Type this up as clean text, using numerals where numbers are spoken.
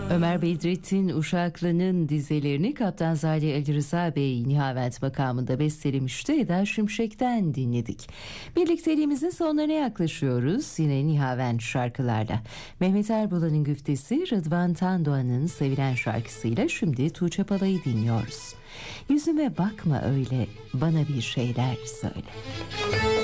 Ömer Bedrettin Uşaklı'nın dizelerini Kaptanzade Ali Rıza Bey Nihavent makamında bestelemişti. Eda Şimşek'ten dinledik. Birlikteliğimizin sonlarına yaklaşıyoruz yine Nihavent şarkılarla. Mehmet Erbulan'ın güftesi Rıdvan Tandoğan'ın sevilen şarkısıyla şimdi Tuğçe Palay'ı dinliyoruz. Yüzüme bakma öyle, bana bir şeyler söyle.